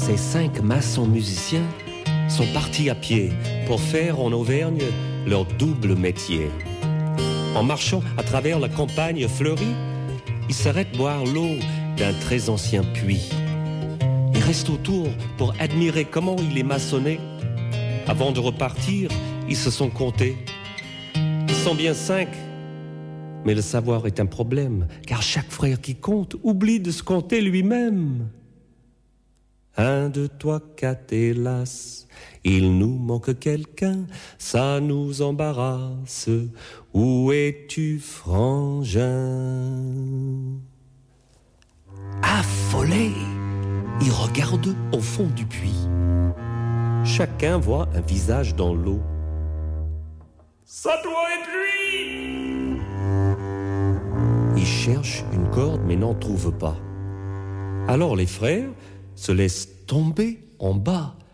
Ces 5 maçons musiciens sont partis à pied pour faire en Auvergne leur double métier. En marchant à travers la campagne fleurie, ils s'arrêtent boire l'eau d'un très ancien puits. Ils restent autour pour admirer comment il est maçonné. Avant de repartir, ils se sont comptés. Ils sont bien 5, mais le savoir est un problème, car chaque frère qui compte oublie de se compter lui-même. 1, 2, 3, 4, hélas, il nous manque quelqu'un, ça nous embarrasse. Où es-tu, frangin? Affolés, ils regardent au fond du puits. Chacun voit un visage dans l'eau. Ça doit être lui! Ils cherchent une corde mais n'en trouvent pas. Alors les frères se laissent tomber en bas